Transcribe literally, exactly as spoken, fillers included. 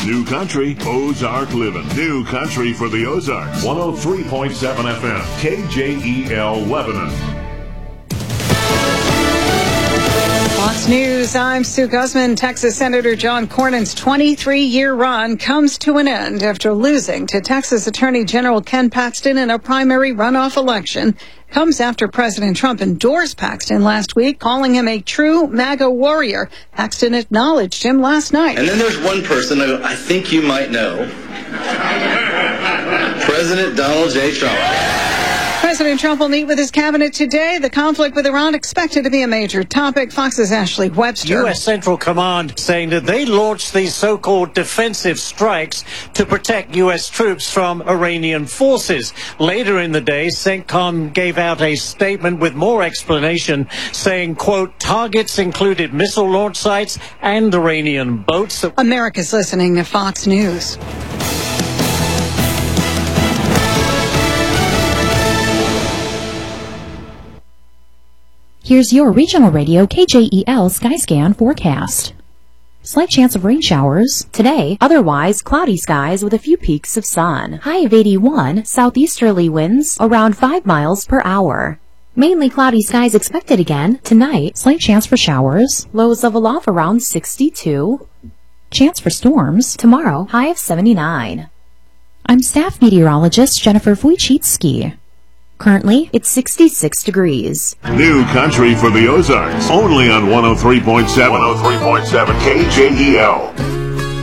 New Country, Ozark Living. New Country for the Ozarks. one oh three point seven F M, K J E L Lebanon. Fox News, I'm Sue Guzman. Texas Senator John Cornyn's twenty-three-year run comes to an end after losing to Texas Attorney General Ken Paxton in a primary runoff election. Comes after President Trump endorsed Paxton last week, calling him a true MAGA warrior. Paxton acknowledged him last night. And then there's one person who I think you might know. President Donald J. Trump. President Trump will meet with his cabinet today. The conflict with Iran expected to be a major topic. Fox's Ashley Webster. U S. Central Command saying that they launched these so-called defensive strikes to protect U S troops from Iranian forces. Later in the day, CENTCOM gave out a statement with more explanation saying, quote, targets included missile launch sites and Iranian boats. That- America's listening to Fox News. Here's your regional radio K J E L Skyscan forecast. Slight chance of rain showers. Today, otherwise cloudy skies with a few peaks of sun. High of eighty-one, southeasterly winds around five miles per hour. Mainly cloudy skies expected again. Tonight, slight chance for showers. Lows of aloft around sixty-two. Chance for storms. Tomorrow, high of seventy-nine. I'm staff meteorologist Jennifer Wojcicki. Currently, it's sixty-six degrees. New Country for the Ozarks. Only on one oh three point seven. one oh three point seven K J E L.